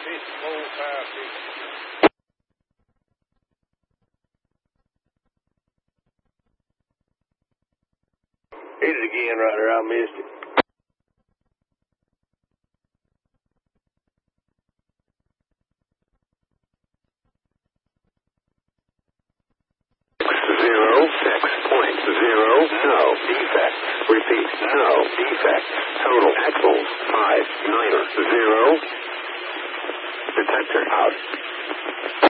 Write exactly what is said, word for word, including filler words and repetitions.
Hit four five six. Hit it again right there. I missed it. Zero, six point zero, no defect. Repeat, no defect. Total axles, five, niner, zero. Detector out.